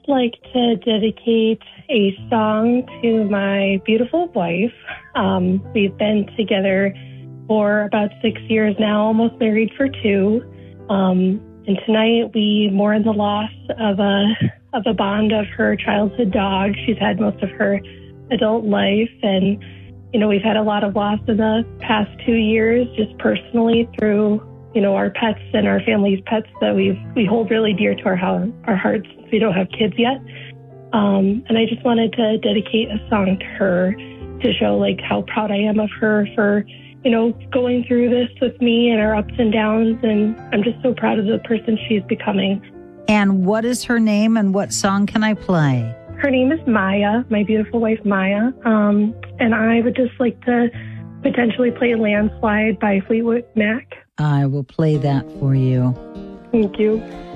like to dedicate a song to my beautiful wife. We've been together for about 6 years now, almost married for 2. And tonight we mourn the loss of a bond of her childhood dog. She's had most of her adult life, and we've had a lot of loss in the past 2 years, just personally through our pets and our family's pets that we hold really dear to our hearts. We don't have kids yet, and I just wanted to dedicate a song to her to show how proud I am of her for going through this with me and our ups and downs, and I'm just so proud of the person she's becoming. And what is her name, and what song can I play? Her name is Maya, my beautiful wife Maya, and I would just like to potentially play Landslide by Fleetwood Mac. I will play that for you. Thank you.